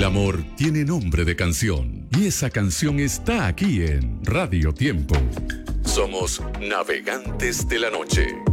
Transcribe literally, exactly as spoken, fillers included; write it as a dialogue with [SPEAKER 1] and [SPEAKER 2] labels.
[SPEAKER 1] amor tiene nombre de canción y esa canción está aquí en Radio Tiempo. Somos Navegantes de la Noche.